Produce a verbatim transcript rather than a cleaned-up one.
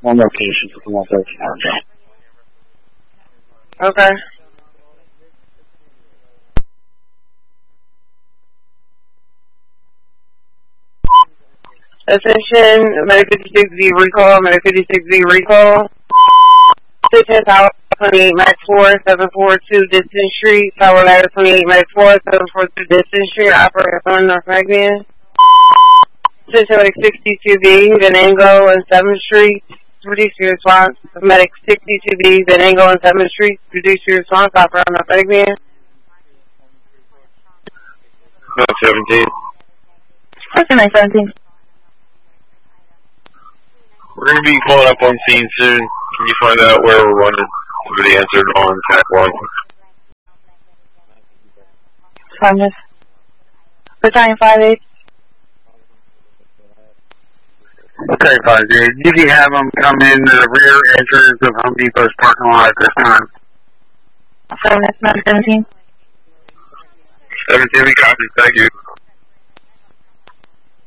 one location for one thirteen hours. Okay. Ascension, Medic fifty-six V recall, Medic fifty-six V recall. Ascension, Tower twenty-eight, Max four, seven four two, Distance Street. Tower Ladder twenty-eight, Max four, seven four two, Distance Street. Operator on North Magnan. Ascension, Medic sixty-two V, Venango and seventh Street. Reduce your response. Medic sixty-two V, Venango and seventh Street. Reduce your response. Operator on North Magnan. nine seventeen. Okay, nine seventeen. We're going to be pulling up on scene soon. Can you find out where we're running? Somebody answered on T A C one. Thomas. Battalion five eight. Okay, five eight. You can have them come in the rear entrance of Home Depot's parking lot at this time. Affirmative, nine seventeen. seventeen, we copy. Thank you.